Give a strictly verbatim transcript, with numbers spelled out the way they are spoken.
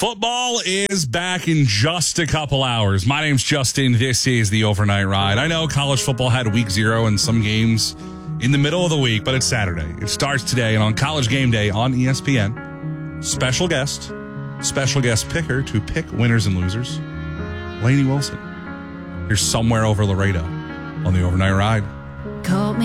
Football is back in just a couple hours. My name's Justin. This is the Overnight Ride. I know college football had week zero and some games in the middle of the week, but it's Saturday. It starts today, and on College Game Day on E S P N, special guest, special guest picker to pick winners and losers, Lainey Wilson. You're somewhere over Laredo on the Overnight Ride. Call me.